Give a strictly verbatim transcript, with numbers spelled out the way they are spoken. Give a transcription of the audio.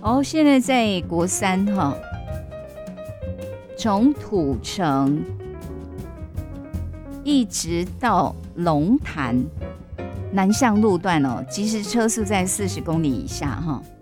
哦，现在在国三哈，从土城一直到龙潭南向路段哦，即时车速在四十公里以下哈。